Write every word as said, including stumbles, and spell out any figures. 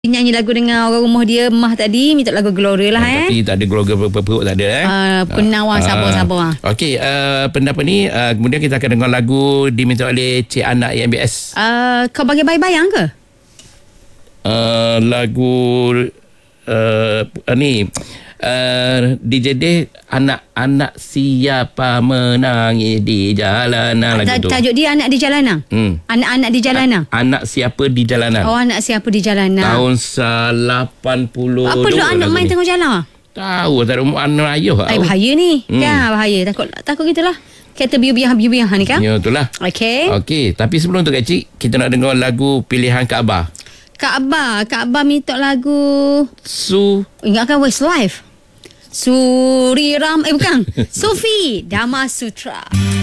Nyanyi lagu dengan orang rumah dia, Mah tadi minta lagu Gloria lah eh. Tapi tak ada Gloria perut tak ada eh. Uh, Penawar uh, sabar-sabar. Okey, uh, pendapat ni uh, kemudian kita akan dengar lagu diminta oleh Cik Anak A M B S. Uh, kau bagi bayang-bayang ke? Uh, lagu uh, ni uh, D J D anak-anak siapa menangis di jalanan lagu tu. Tajuk dia anak di jalanan. Hmm. Anak-anak di jalanan. A- anak siapa di jalanan. Oh, anak siapa di jalanan. Tahun lapan puluh Apa dulu anak main tengah jalan? Tahu tak ada anak ayuh. Ay, bahaya ni. Hmm. Kan bahaya. Takut takut gitulah. Kereta biar-biar-biar ni kan? Ya, itulah. Okey. Okey, tapi sebelum tu Kak Cik, kita nak dengar lagu pilihan Kak Abah. Kak Abah, Kak Abah minta lagu Su ingatkan Westlife. Suri Ram eh bukan. Sufi Dama Sutra.